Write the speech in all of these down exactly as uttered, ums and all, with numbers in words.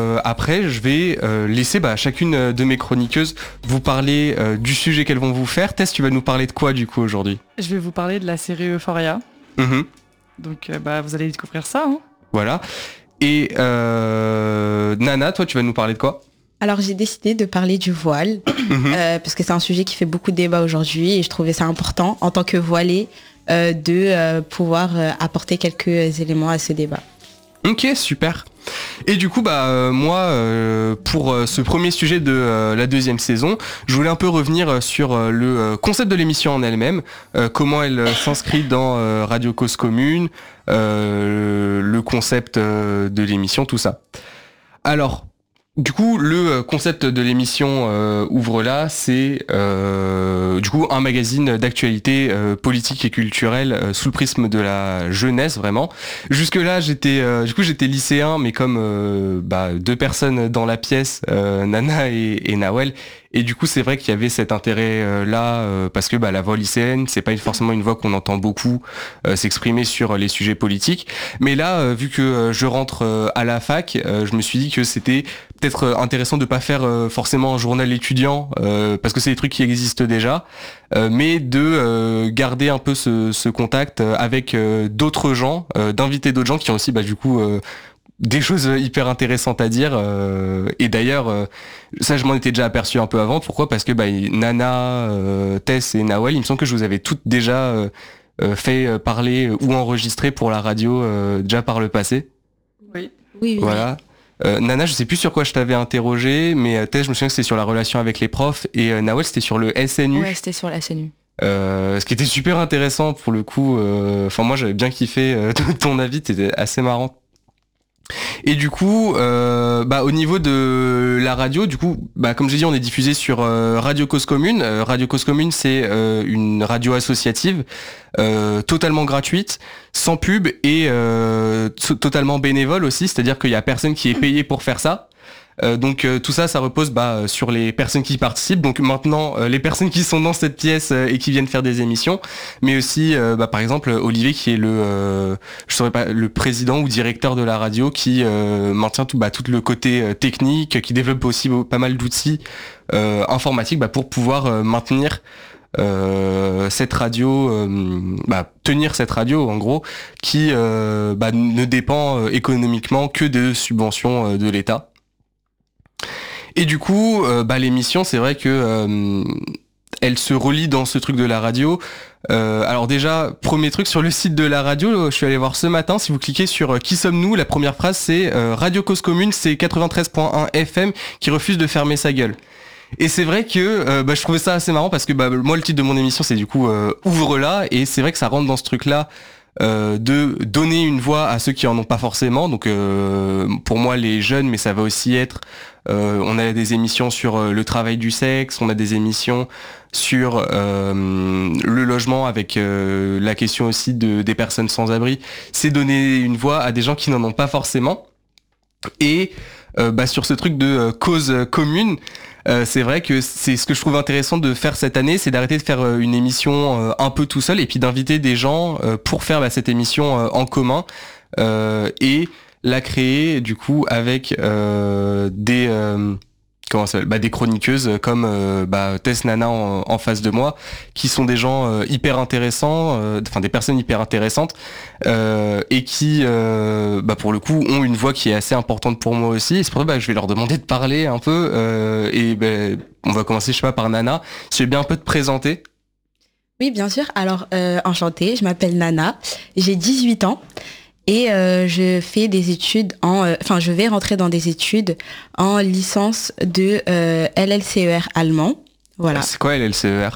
Euh, après, je vais euh, laisser bah, chacune de mes chroniqueuses vous parler euh, du sujet qu'elles vont vous faire. Tess, tu vas nous parler de quoi du coup aujourd'hui ? Je vais vous parler de la série Euphoria. Mmh. Donc euh, bah, vous allez découvrir ça. Hein. Voilà. Et euh, Nana, toi, tu vas nous parler de quoi ? Alors j'ai décidé de parler du voile, Mmh. euh, parce que c'est un sujet qui fait beaucoup de débat aujourd'hui et je trouvais ça important en tant que voilée euh, de euh, pouvoir euh, apporter quelques éléments à ce débat. Ok, super. Et du coup, bah euh, moi, euh, pour euh, ce premier sujet de euh, la deuxième saison, je voulais un peu revenir euh, sur euh, le euh, concept de l'émission en elle-même, euh, comment elle euh, s'inscrit dans euh, Radio Cause Commune, euh, le concept euh, de l'émission, tout ça. Alors, du coup, le concept de l'émission euh, Ouvre là, c'est euh, du coup un magazine d'actualité euh, politique et culturelle euh, sous le prisme de la jeunesse, vraiment. Jusque là, j'étais euh, du coup j'étais lycéen, mais comme euh, bah, deux personnes dans la pièce, euh, Nana et, et Nawel. Et du coup, c'est vrai qu'il y avait cet intérêt euh, là euh, parce que bah, la voix lycéenne, c'est pas forcément une voix qu'on entend beaucoup euh, s'exprimer sur les sujets politiques. Mais là, euh, vu que euh, je rentre euh, à la fac, euh, je me suis dit que c'était peut-être intéressant de pas faire euh, forcément un journal étudiant euh, parce que c'est des trucs qui existent déjà, euh, mais de euh, garder un peu ce, ce contact avec euh, d'autres gens, euh, d'inviter d'autres gens qui ont aussi bah, du coup euh, des choses hyper intéressantes à dire. Euh, et d'ailleurs, euh, ça je m'en étais déjà aperçu un peu avant. Pourquoi ? Parce que bah, Nana, euh, Tess et Nawel, il me semble que je vous avais toutes déjà euh, euh, fait parler ou enregistrer pour la radio euh, déjà par le passé. Oui. Oui, oui. Voilà. Euh, Nana, je sais plus sur quoi je t'avais interrogé, mais euh, Tess, je me souviens que c'était sur la relation avec les profs, et euh, Nawel, c'était sur le S N U. Ouais, c'était sur la S N U. Euh, ce qui était super intéressant pour le coup. Enfin, euh, moi, j'avais bien kiffé euh, ton avis, c'était assez marrant. Et du coup, euh, bah, au niveau de la radio, du coup, bah, comme j'ai dit, on est diffusé sur euh, Radio Cause Commune. Euh, Radio Cause Commune, c'est euh, une radio associative, euh, totalement gratuite, sans pub et euh, t- totalement bénévole aussi. C'est-à-dire qu'il y a personne qui est payé pour faire ça. Euh, donc euh, tout ça, ça repose bah, sur les personnes qui participent. Donc maintenant, euh, les personnes qui sont dans cette pièce euh, et qui viennent faire des émissions, mais aussi, euh, bah, par exemple, Olivier qui est le, euh, je saurais pas, le président ou directeur de la radio, qui euh, maintient tout, bah, tout le côté euh, technique, qui développe aussi pas mal d'outils euh, informatiques bah, pour pouvoir euh, maintenir euh, cette radio, euh, bah, tenir cette radio en gros, qui euh, bah, ne dépend euh, économiquement que de subventions euh, de l'État. Et du coup, euh, bah, l'émission, c'est vrai que euh, elle se relie dans ce truc de la radio. Euh, alors déjà, premier truc sur le site de la radio, je suis allé voir ce matin. Si vous cliquez sur euh, Qui sommes-nous, la première phrase c'est euh, Radio Cause Commune, c'est quatre-vingt-treize point un F M qui refuse de fermer sa gueule. Et c'est vrai que euh, bah, je trouvais ça assez marrant parce que bah, moi le titre de mon émission c'est du coup euh, Ouvre là, et c'est vrai que ça rentre dans ce truc là. Euh, de donner une voix à ceux qui en ont pas forcément, donc euh, pour moi les jeunes, mais ça va aussi être euh, on a des émissions sur euh, le travail du sexe, on a des émissions sur euh, le logement avec euh, la question aussi de, des personnes sans abri. C'est donner une voix à des gens qui n'en ont pas forcément. Et euh, bah, sur ce truc de euh, cause commune, Euh, c'est vrai que c'est ce que je trouve intéressant de faire cette année, c'est d'arrêter de faire euh, une émission euh, un peu tout seul et puis d'inviter des gens euh, pour faire bah, cette émission euh, en commun euh, et la créer du coup avec euh, des euh, comment ça s'appelle bah, des chroniqueuses comme euh, bah, Tess, Nana en, en face de moi, qui sont des gens euh, hyper intéressants, enfin euh, des personnes hyper intéressantes euh, et qui euh, bah, pour le coup ont une voix qui est assez importante pour moi aussi. Et c'est pour ça bah, que je vais leur demander de parler un peu euh, et bah, on va commencer je sais pas par Nana. Si tu veux bien un peu te présenter. Oui, bien sûr. Alors euh, enchantée, je m'appelle Nana, j'ai dix-huit ans. Et euh, je fais des études en, enfin, euh, je vais rentrer dans des études en licence de euh, L L C E R allemand. Voilà. C'est quoi L L C E R ?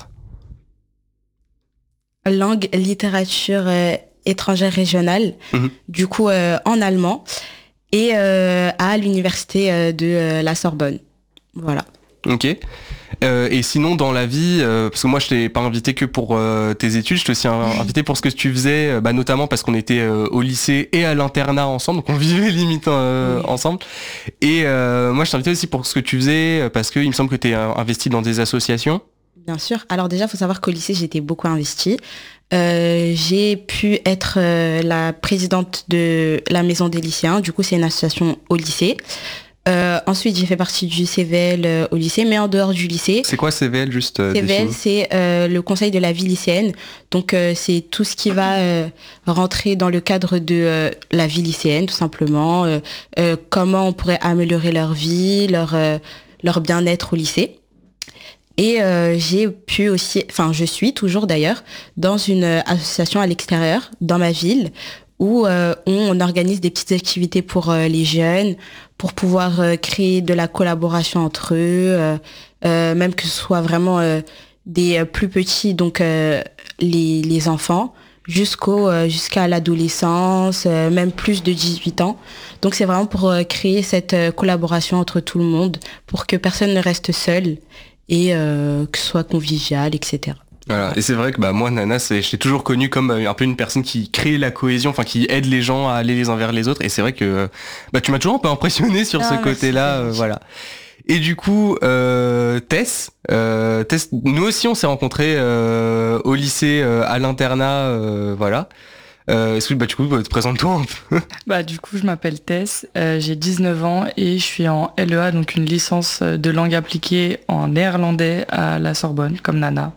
Langue, littérature euh, étrangère régionale. Mmh. Du coup, euh, en allemand et euh, à l'université euh, de euh, la Sorbonne. Voilà. Ok. Euh, et sinon dans la vie, euh, parce que moi je t'ai pas invité que pour euh, tes études, je t'ai aussi invité pour ce que tu faisais, euh, bah, notamment parce qu'on était euh, au lycée et à l'internat ensemble, donc on vivait limite euh, oui. ensemble. Et euh, moi je t'ai invité aussi pour ce que tu faisais, parce qu'il me semble que tu es investi dans des associations. Bien sûr. Alors déjà, il faut savoir qu'au lycée, j'étais beaucoup investie. Euh, j'ai pu être euh, la présidente de la Maison des lycéens. Du coup, c'est une association au lycée. Euh, ensuite, j'ai fait partie du C V L euh, au lycée, mais en dehors du lycée. C'est quoi C V L, juste euh, C V L, définis. c'est euh, le conseil de la vie lycéenne. Donc, euh, c'est tout ce qui va euh, rentrer dans le cadre de euh, la vie lycéenne, tout simplement. Euh, euh, comment on pourrait améliorer leur vie, leur, euh, leur bien-être au lycée. Et euh, j'ai pu aussi, enfin, je suis toujours d'ailleurs dans une association à l'extérieur, dans ma ville, où euh, on organise des petites activités pour euh, les jeunes, pour pouvoir euh, créer de la collaboration entre eux, euh, euh, même que ce soit vraiment euh, des euh, plus petits, donc euh, les, les enfants, jusqu'au euh, jusqu'à l'adolescence, euh, même plus de dix-huit ans. Donc c'est vraiment pour euh, créer cette euh, collaboration entre tout le monde, pour que personne ne reste seul et euh, que ce soit convivial, et cetera. Voilà. Et c'est vrai que bah moi Nana, c'est, je t'ai toujours connu comme euh, un peu une personne qui crée la cohésion, enfin qui aide les gens à aller les uns vers les autres. Et c'est vrai que euh, bah tu m'as toujours un peu impressionné sur Ah, ce merci. côté-là, euh, voilà. Et du coup, euh, Tess, euh, Tess, nous aussi on s'est rencontrés euh, au lycée, euh, à l'internat, euh, voilà. Euh, est-ce que bah du coup, bah, te présente-toi un peu. Bah, du coup, je m'appelle Tess, euh, j'ai dix-neuf ans et je suis en L E A, donc une licence de langue appliquée en néerlandais à la Sorbonne, comme Nana.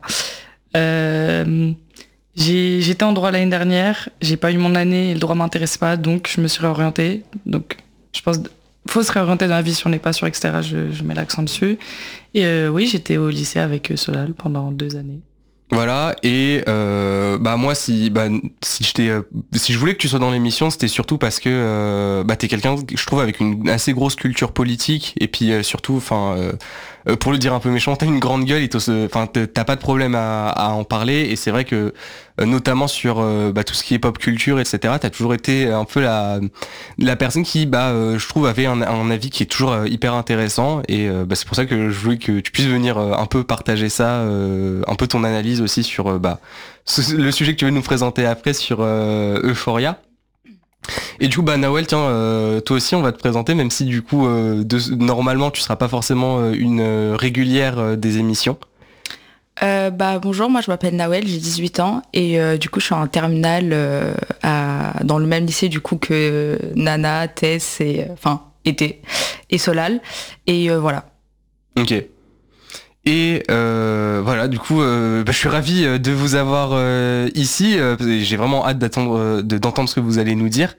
Euh, j'ai, j'étais en droit l'année dernière, j'ai pas eu mon année et le droit m'intéresse pas, donc je me suis réorientée. Donc, je pense faut se réorienter dans la vie si on n'est pas sur et cetera. Je, je mets l'accent dessus. Et euh, oui, j'étais au lycée avec Solal pendant deux années. Voilà, et euh, bah moi si bah si je t'ai, euh, si je voulais que tu sois dans l'émission, c'était surtout parce que euh, bah t'es quelqu'un, je trouve, avec une assez grosse culture politique, et puis euh, surtout, enfin euh, pour le dire un peu méchant, t'as une grande gueule, et enfin t'as pas de problème à, à en parler, et c'est vrai que euh, notamment sur euh, bah, tout ce qui est pop culture, et cetera. T'as toujours été un peu la la personne qui, bah euh, je trouve, avait un, un avis qui est toujours euh, hyper intéressant, et euh, bah, c'est pour ça que je voulais que tu puisses venir euh, un peu partager ça, euh, un peu ton analyse aussi sur euh, bah ce, le sujet que tu veux nous présenter après sur euh, Euphoria. Et du coup, bah Nawel, tiens, euh, toi aussi on va te présenter, même si du coup euh, de, normalement tu seras pas forcément euh, une euh, régulière euh, des émissions. Euh, bah bonjour, moi je m'appelle Nawel, j'ai dix-huit ans et euh, du coup je suis en terminale euh, à, dans le même lycée du coup que Nana, Tess et enfin était et Solal et euh, voilà. Ok. Et euh, voilà, du coup, euh, bah, je suis ravi de vous avoir euh, ici. Euh, j'ai vraiment hâte d'attendre, de, d'entendre ce que vous allez nous dire.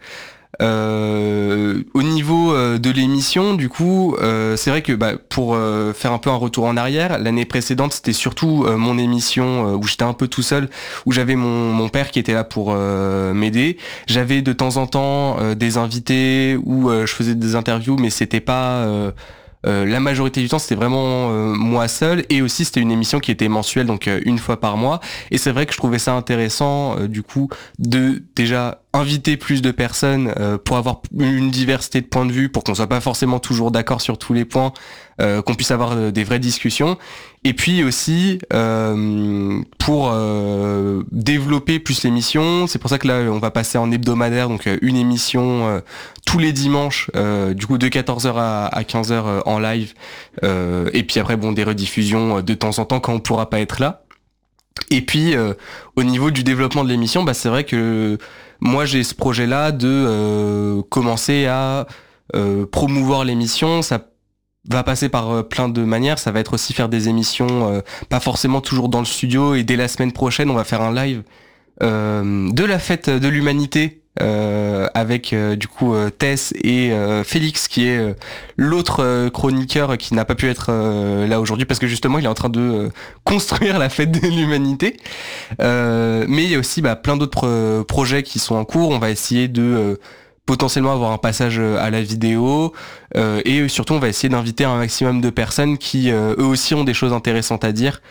Euh, au niveau euh, de l'émission, du coup, euh, c'est vrai que bah, pour euh, faire un peu un retour en arrière, l'année précédente, c'était surtout euh, mon émission euh, où j'étais un peu tout seul, où j'avais mon, mon père qui était là pour euh, m'aider. J'avais de temps en temps euh, des invités où euh, je faisais des interviews, mais c'était pas... Euh, Euh, la majorité du temps c'était vraiment euh, moi seul, et aussi c'était une émission qui était mensuelle, donc euh, une fois par mois, et c'est vrai que je trouvais ça intéressant euh, du coup de déjà inviter plus de personnes euh, pour avoir une diversité de points de vue, pour qu'on soit pas forcément toujours d'accord sur tous les points, euh, qu'on puisse avoir euh, des vraies discussions, et puis aussi euh, pour euh, développer plus l'émission. C'est pour ça que là on va passer en hebdomadaire, donc euh, une émission euh, tous les dimanches, euh, du coup de quatorze heures à, à quinze heures euh, en live, euh, et puis après bon des rediffusions euh, de temps en temps quand on pourra pas être là. Et puis euh, au niveau du développement de l'émission, bah c'est vrai que moi j'ai ce projet là de euh, commencer à euh, promouvoir l'émission. Ça va passer par euh, plein de manières. Ça va être aussi faire des émissions euh, pas forcément toujours dans le studio, et dès la semaine prochaine on va faire un live euh, de la fête de l'humanité euh, avec euh, du coup euh, Tess et euh, Félix qui est euh, l'autre euh, chroniqueur qui n'a pas pu être euh, là aujourd'hui parce que justement il est en train de euh, construire la fête de l'humanité, euh, mais il y a aussi bah, plein d'autres euh, projets qui sont en cours. On va essayer de euh, potentiellement avoir un passage à la vidéo, euh, et surtout on va essayer d'inviter un maximum de personnes qui euh, eux aussi ont des choses intéressantes à dire,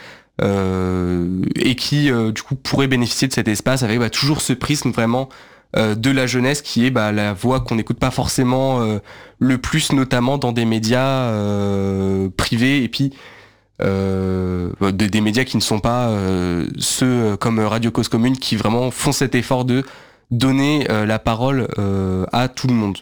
euh, et qui euh, du coup pourraient bénéficier de cet espace avec bah, toujours ce prisme vraiment euh, de la jeunesse qui est bah, la voix qu'on n'écoute pas forcément euh, le plus, notamment dans des médias euh, privés, et puis euh, des, des médias qui ne sont pas euh, ceux comme Radio Cause Commune qui vraiment font cet effort de donner euh, la parole euh, à tout le monde.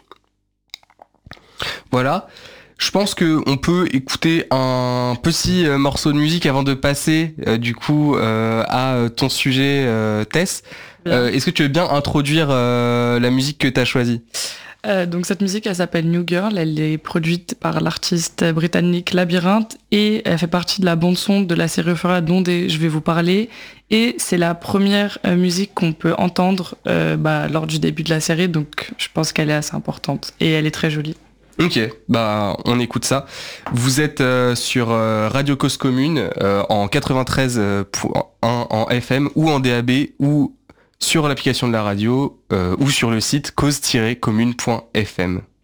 Voilà. Je pense que on peut écouter un petit euh, morceau de musique avant de passer euh, du coup euh, à ton sujet, euh, Tess. Euh, est-ce que tu veux bien introduire euh, la musique que tu as choisie ? Euh, donc cette musique, elle s'appelle New Girl, elle est produite par l'artiste britannique Labyrinthe et elle fait partie de la bande-son de la série Euphoria dont je vais vous parler. Et c'est la première euh, musique qu'on peut entendre euh, bah, lors du début de la série, donc je pense qu'elle est assez importante et elle est très jolie. Ok, bah on écoute ça. Vous êtes euh, sur euh, Radio Cause Commune euh, en quatre-vingt-treize point un en F M ou en D A B ou sur l'application de la radio euh, ou sur le site cause tiret commune point f m.